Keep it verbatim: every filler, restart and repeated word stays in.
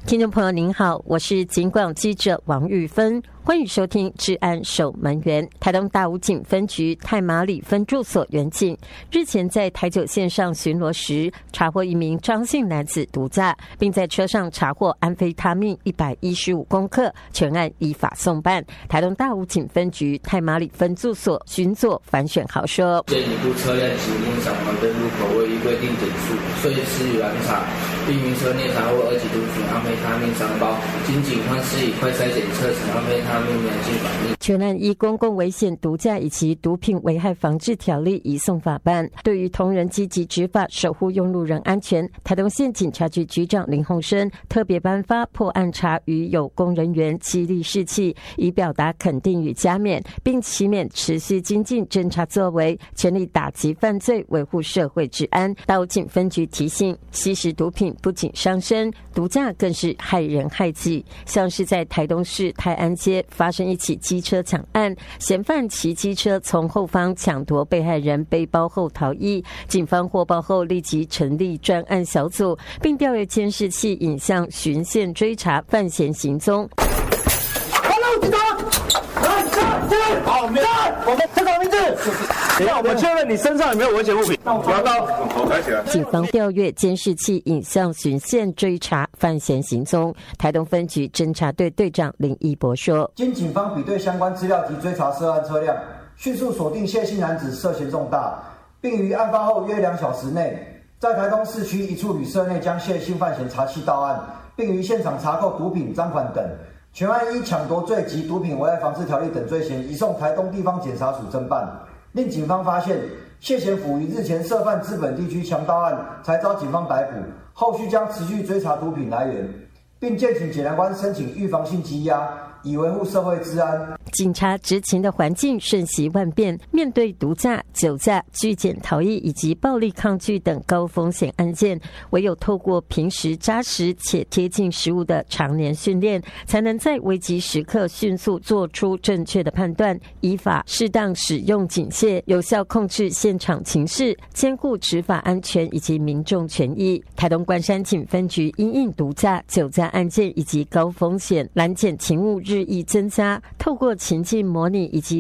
听众朋友您好，我是警广记者王玉芬，欢迎收听治安守门员。台东大武警分局太麻里分驻所员警日前在台九线上巡逻时，查获一名张姓男子毒驾，并在车上查获安非他命一百一十五公克，全案依法送办。台东大武警分局太麻里分驻所巡佐樊选豪说： 鉴一部车辆行经赏黄灯入口未依规定整数，遂施予拦查，并于车内查获二级毒品安非他命商包，经警方施以快筛检测成安非他命阳性反应。 全案依公共危险毒驾以及毒品危害防治条例移送法办。对于同仁积极执法，守护用路人安全，台东县警察局局长林鸿生特别颁发破案查与有功人员激励士气，以表达肯定与嘉勉，并期勉持续精进侦查作为，全力打击犯罪，维护社会治安。大武警分局提醒，吸食毒品不仅伤身，毒驾更是害人害己。像是在台东市泰安街发生一起机车抢案，嫌犯骑机车从后方抢夺被害人背包后逃逸，警方获报后立即成立专案小组，并调阅监视器影像循线追查犯嫌行踪。 Hello， 警察，来下进来，好，没有，我们这个名字。等一下，我们确认你身上有没有危险物品。不要刀，头抬起来。 警方调阅监视器影像循线追查犯嫌行踪。台东分局侦查队队长林义博说： 经警方比对相关资料及追查涉案车辆，迅速锁定谢姓男子涉嫌重大，并于案发后约两小时内，在台东市区一处旅社内将谢姓犯嫌查缉到案，并于现场查扣毒品、赃款等。全案依抢夺罪及毒品危害防治条例等罪嫌，移送台东地方检察署侦办。令警方发现谢嫌府于日前涉犯资本地区强盗案，才遭警方逮捕，后续将持续追查毒品来源，并建请检察官申请预防性羁押，以维护社会治安。 警察执勤的环境瞬息万变，面对毒驾、酒驾、拒检逃逸以及暴力抗拒等高风险案件，唯有透过平时扎实且贴近实务的常年训练，才能在危急时刻迅速做出正确的判断，依法适当使用警械，有效控制现场情势，兼顾执法安全以及民众权益。台东关山警分局因应毒驾、酒驾案件以及高风险拦检勤务日益增加，透过情境模拟以及